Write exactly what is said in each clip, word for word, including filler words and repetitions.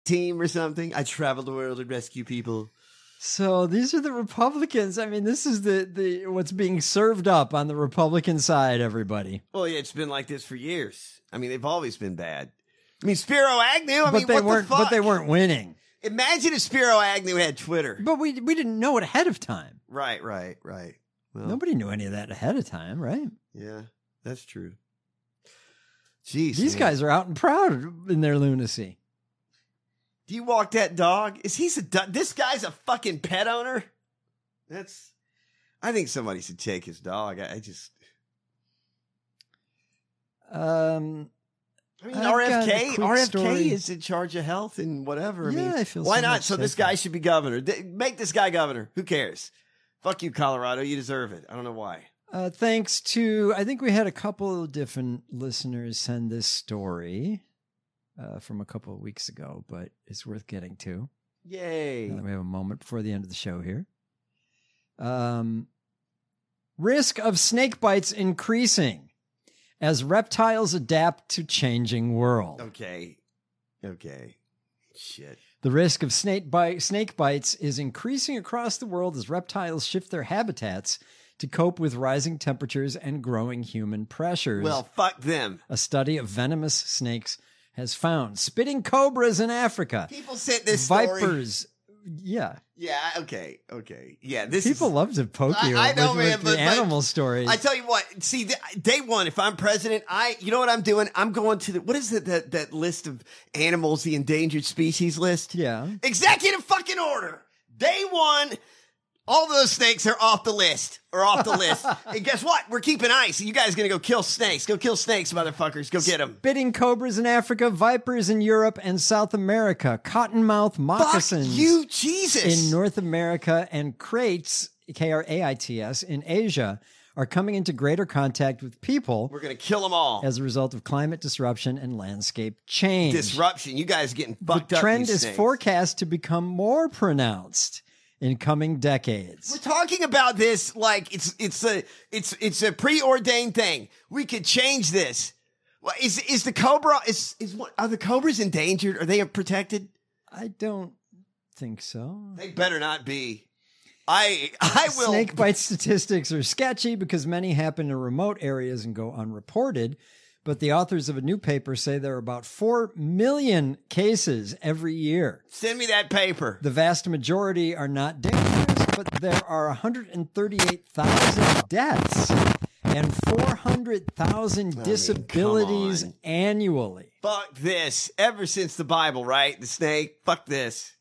team or something. I travel the world and rescue people. So these are the Republicans. I mean, this is the, the what's being served up on the Republican side, everybody. Well, yeah, it's been like this for years. I mean, they've always been bad. I mean, Spiro Agnew, I but mean, they what weren't, the fuck? But they weren't winning. Imagine if Spiro Agnew had Twitter. But we we didn't know it ahead of time. Right, right, right. Well, Nobody knew any of that ahead of time, right? Yeah, that's true. Jeez, These man. guys are out and proud in their lunacy. Do you walk that dog? Is he a do- this guy's a fucking pet owner? That's. I think somebody should take his dog. I, I just. Um, I mean, I've R F got a K. quick R F K story. is in charge of health and whatever. I Yeah, mean, I feel why so not? much So this safer. guy should be governor. D- Make this guy governor. Who cares? Fuck you, Colorado. You deserve it. I don't know why. Uh, thanks to, I think we had a couple of different listeners send this story uh, from a couple of weeks ago, but it's worth getting to. Yay. Now that we have a moment before the end of the show here. Um, risk of snake bites increasing as reptiles adapt to changing world. Okay. Okay. Shit. The risk of snake, bite, snake bites is increasing across the world as reptiles shift their habitats to cope with rising temperatures and growing human pressures. Well, fuck them. A study of venomous snakes has found spitting cobras in Africa. People sent this story. Vipers. Yeah. Yeah, okay, okay. Yeah, this People is, love to poke you I, I know, with, man, with but, the but animal stories. I tell you what, see, th- day one, if I'm president, I, you know what I'm doing? I'm going to the, what is it, that, that list of animals, the endangered species list? Yeah. Executive fucking order. Day one, all those snakes are off the list, or off the list. And guess what? We're keeping ice. You guys gonna go kill snakes. Go kill snakes, motherfuckers. Go get them. Spitting cobras in Africa, vipers in Europe and South America, cottonmouth moccasins Fuck you, Jesus. in North America, and kraits, K R A I T S, in Asia are coming into greater contact with people. We're gonna kill them all. As a result of climate disruption and landscape change. Disruption. You guys are getting fucked the up. trend you is snakes. forecast to become more pronounced in coming decades. We're talking about this like it's it's a it's it's a preordained thing. We could change this. Well, is is the cobra is is what are the cobras endangered? Are they protected? I don't think so. They better not be. I I will. Snake bite statistics are sketchy because many happen in remote areas and go unreported. But the authors of a new paper say there are about four million cases every year. Send me that paper. The vast majority are not dangerous, but there are one hundred thirty-eight thousand deaths and four hundred thousand mean, disabilities come on. annually. Fuck this. Ever since the Bible, right? The snake. Fuck this.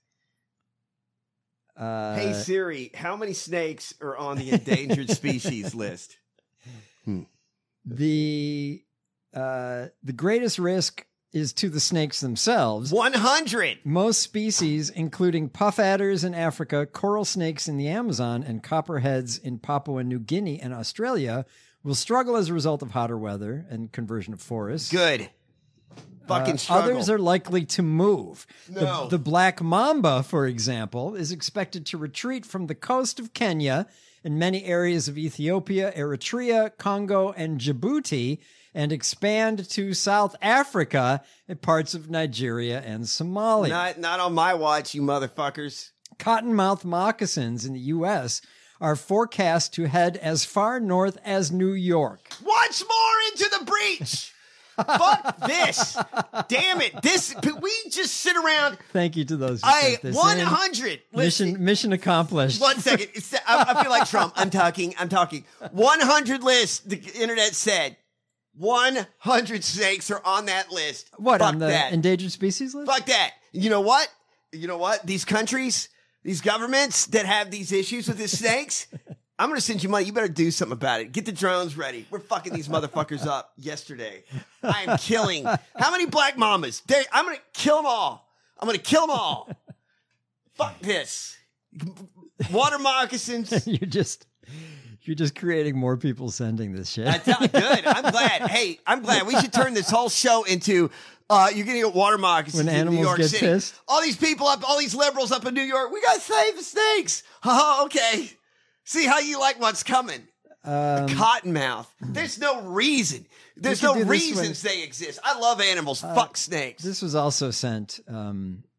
Uh, Hey Siri, how many snakes are on the endangered species list? Hmm. The uh, the greatest risk is to the snakes themselves. one hundred. Most species, including puff adders in Africa, coral snakes in the Amazon, and copperheads in Papua New Guinea and Australia, will struggle as a result of hotter weather and conversion of forests. Good. Fucking Uh, struggle. others are likely to move. No. The, the black mamba, for example, is expected to retreat from the coast of Kenya and many areas of Ethiopia, Eritrea, Congo, and Djibouti, and expand to South Africa and parts of Nigeria and Somalia. Not, not on my watch, you motherfuckers. Cottonmouth moccasins in the U S are forecast to head as far north as New York. Once more into the breach. Fuck this. Damn it. This, we just sit around. Thank you to those who I, sent this one in. hundred. Mission, mission accomplished. One second. It's, I, I feel like Trump. I'm talking. I'm talking. one hundred list. The internet said one hundred snakes are on that list. What, Fuck on the that. endangered species list? Fuck that. You know what? You know what? These countries, these governments that have these issues with these snakes, I'm going to send you money. You better do something about it. Get the drones ready. We're fucking these motherfuckers up yesterday. I am killing. How many black mamas? They, I'm going to kill them all. I'm going to kill them all. Fuck this. Water moccasins. You're just... You're just creating more people sending this shit. I tell, good. I'm glad. Hey, I'm glad. We should turn this whole show into uh, you're going to get water moccasins When in New animals York get City. pissed. All these people up, all these liberals up in New York. We got to save the snakes. Oh, okay. See how you like what's coming. Um, Cottonmouth. There's no reason. There's could no do this reasons one. they exist. I love animals. Fuck snakes. This was also sent um,